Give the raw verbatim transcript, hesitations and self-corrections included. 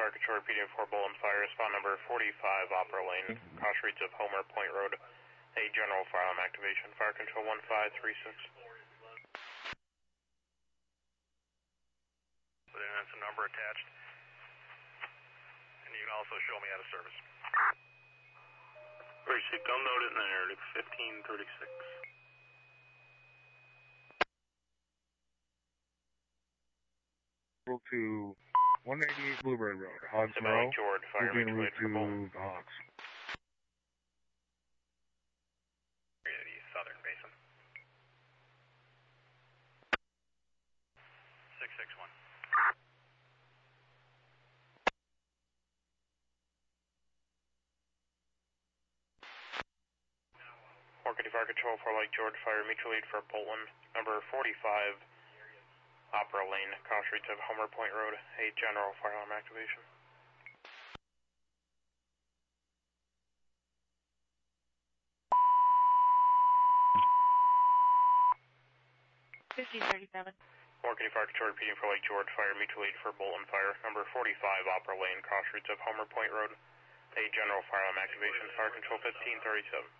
Fire Control repeating for Bolton Fire, spot number forty-five, Opera Lane, cross streets of Homer Point Road. A general fire alarm activation. Fire Control one five three six. But then that's a number attached. And you can also show me out of service. Precinct, I'll note it in the narrative, fifteen thirty-six. To one eighty-eight Blueberry Road, Hogs Savannah Row, George, fire moving mutual route aid for to Bolton. the Hogs. The southern basin. six six one. Morgan Fire Control for Lake George, fire mutual aid for Bolton, number forty-five, Opera Lane, cross streets of Homer Point Road. A general fire alarm activation. fifteen thirty-seven. Morgan Fire Control repeating for Lake George, fire mutual aid for Bolton Fire, number forty-five, Opera Lane, cross streets of Homer Point Road. A general fire alarm activation. Fire Control fifteen thirty-seven.